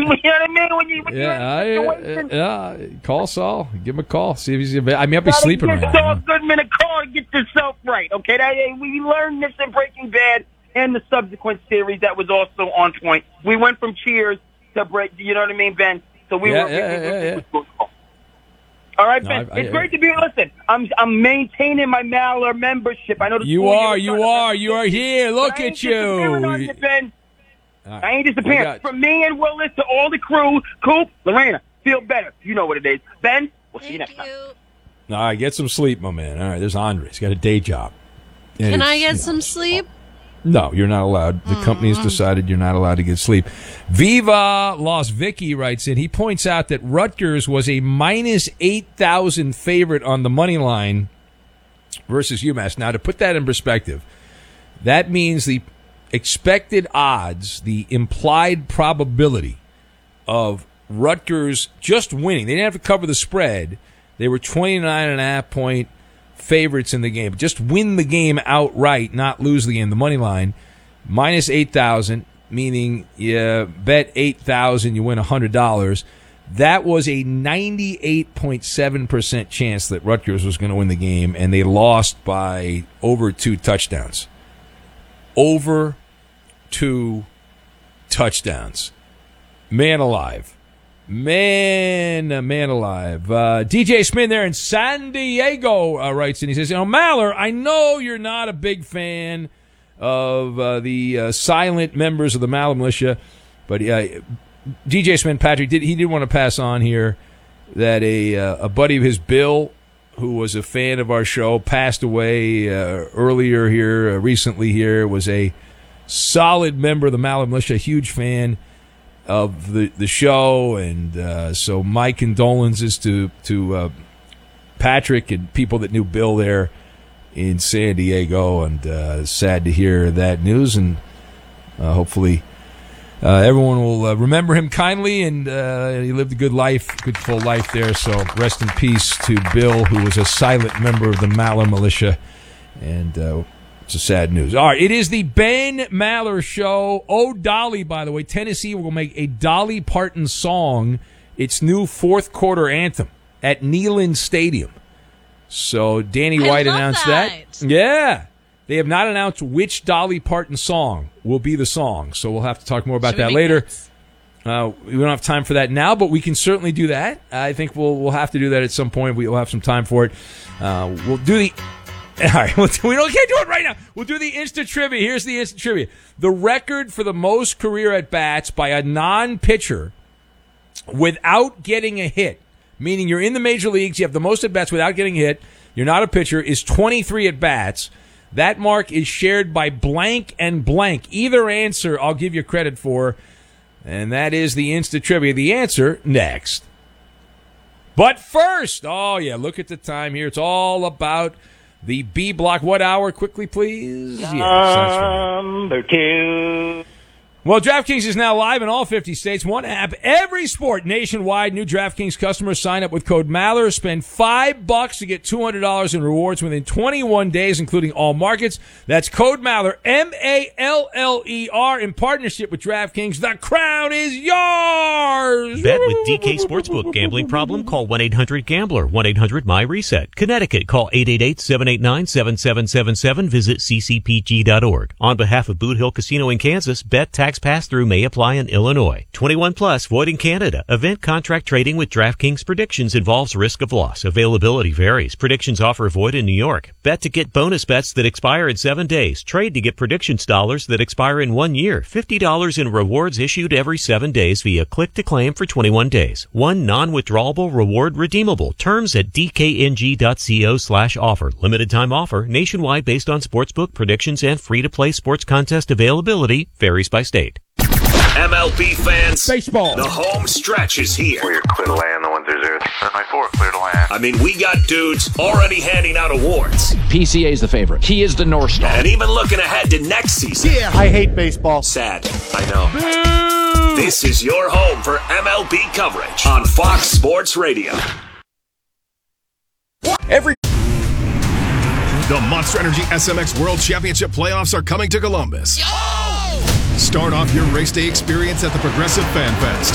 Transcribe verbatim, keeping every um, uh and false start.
know what I mean? When you, when yeah, you're I, in uh, yeah. Call Saul. Give him a call. See if he's. I mean, I'll be sleeping right give now. Saul Goodman a call to get yourself right. Okay, that, we learned this in Breaking Bad and the subsequent series that was also on point. We went from Cheers to break. You know what I mean, Ben? So we yeah, were. Yeah, yeah, yeah, yeah. All right, No, Ben. I, I, it's great to be. Listen, I'm I'm maintaining my Maller membership. I know the you are. You are. You are here. Look at you. On you, Ben. Right. I ain't disappearing. From me and Willis to all the crew, Coop, Lorena, feel better. You know what it is. Ben, we'll see you next time. All right, get some sleep, my man. All right, there's Andre. He's got a day job. And Can I get you know, some sleep? No, you're not allowed. The mm. company's decided you're not allowed to get sleep. Viva Las Vicky writes in. He points out that Rutgers was a minus eight thousand favorite on the money line versus UMass. Now, to put that in perspective, that means the expected odds, the implied probability of Rutgers just winning. They didn't have to cover the spread. They were twenty-nine and a half point favorites in the game. Just win the game outright, not lose the game. The money line, minus eight thousand, meaning you bet eight thousand, you win one hundred dollars. That was a ninety-eight point seven percent chance that Rutgers was going to win the game, and they lost by over two touchdowns. Over two touchdowns. Man alive. Man, man alive. Uh, D J Smith there in San Diego uh, writes in. He says, you know, Maller, I know you're not a big fan of uh, the uh, silent members of the Maller militia, but uh, D J Smith, Patrick, did he did want to pass on here that a uh, a buddy of his, Bill, who was a fan of our show, passed away uh, earlier here, uh, recently here, was a solid member of the Maller militia, huge fan of the, the show, and uh, so my condolences to to uh, Patrick and people that knew Bill there in San Diego, and uh, sad to hear that news, and uh, hopefully uh, everyone will uh, remember him kindly, and uh, he lived a good life, good full life there, so rest in peace to Bill, who was a silent member of the Maller militia, and uh, it's a sad news. All right, it is the Ben Maller Show. Oh, Dolly, by the way, Tennessee will make a Dolly Parton song, its new fourth quarter anthem at Neyland Stadium. So Danny I White love announced that. that. Yeah. They have not announced which Dolly Parton song will be the song, so we'll have to talk more about Should that later. Uh, we don't have time for that now, but we can certainly do that. I think we'll we'll have to do that at some point. We'll have some time for it. Uh, we'll do the... All right, we'll do, we don't can't do it right now. We'll do the instant trivia. Here's the instant trivia. The record for the most career at-bats by a non-pitcher without getting a hit, meaning you're in the major leagues, you have the most at-bats without getting a hit, you're not a pitcher, is twenty-three at-bats. That mark is shared by blank and blank. Either answer I'll give you credit for, and that is the instant trivia. The answer, next. But first, oh yeah, look at the time here. It's all about the B block. What hour? Quickly, please. Yes, that's right. Number two. Well, DraftKings is now live in all fifty states. One app, every sport nationwide. New DraftKings customers sign up with code Maller. Spend five bucks to get two hundred dollars in rewards within twenty-one days, including all markets. That's code Maller, M A L L E R, in partnership with DraftKings. The crown is yours. Bet with D K Sportsbook. Gambling problem? Call one eight hundred gambler. one eight hundred my reset. Connecticut. Call eight eight eight, seven eight nine, seven seven seven seven. Visit c c p g dot org. On behalf of Boot Hill Casino in Kansas, bet tax pass-through may apply in Illinois. twenty-one plus, void in Canada. Event contract trading with DraftKings Predictions involves risk of loss. Availability varies. Predictions offer void in New York. Bet to get bonus bets that expire in seven days. Trade to get predictions dollars that expire in one year. fifty dollars in rewards issued every seven days via click to claim for twenty-one days. One non-withdrawable reward redeemable. Terms at d k n g dot co slash offer. Limited time offer. Nationwide based on sportsbook predictions and free-to-play sports contest availability. Varies by state. M L B fans, baseball. The home stretch is here. We're clear to land the one through zero. nine four, clear to land. I mean, we got dudes already handing out awards. P C A's the favorite. He is the North Star. And even looking ahead to next season. Yeah, I hate baseball. Sad, I know. This is your home for M L B coverage on Fox Sports Radio. Every The Monster Energy S M X World Championship playoffs are coming to Columbus. Yo! Start off your race day experience at the Progressive Fan Fest.